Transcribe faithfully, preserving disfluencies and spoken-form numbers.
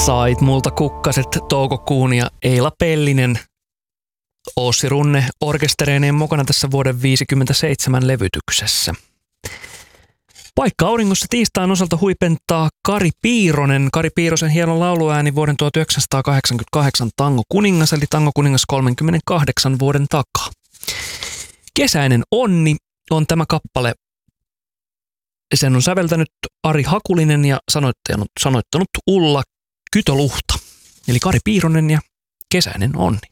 Sait multa kukkaset toukokuun ja Eila Pellinen Ossi Runne orkestereineen mukana tässä vuoden viisikymmentäseitsemän levytyksessä. Paikka auringossa tiistain osalta huipentaa Kari Piironen. Kari Piirosen hieno lauluääni vuoden tuhatyhdeksänsataakahdeksankymmentäkahdeksan Tango kuningas, eli Tango kuningas kolmekymmentäkahdeksan vuoden takaa. Kesäinen onni on tämä kappale. Sen on säveltänyt Ari Hakulinen ja sanoittanut, sanoittanut Ulla Kytöluhta. Eli Kari Piironen ja Kesäinen onni.